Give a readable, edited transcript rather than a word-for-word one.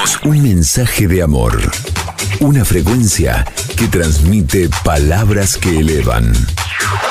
Un mensaje de amor. Una frecuencia que transmite palabras que elevan.